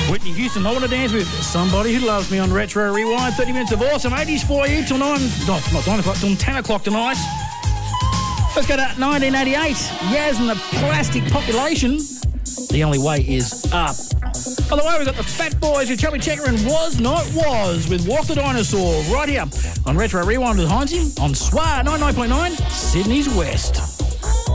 Whitney Houston, I want to dance with somebody who loves me on Retro Rewind. 30 minutes of awesome 80s for you till 9 o'clock, till 10 o'clock tonight. Let's go to 1988. Yaz and the Plastic Population. The only way is up. On the way, we've got the Fat Boys with Chubby Checker and Was Not Was with Walk the Dinosaur right here on Retro Rewind with Heinzie on SWAR 99.9, Sydney's West.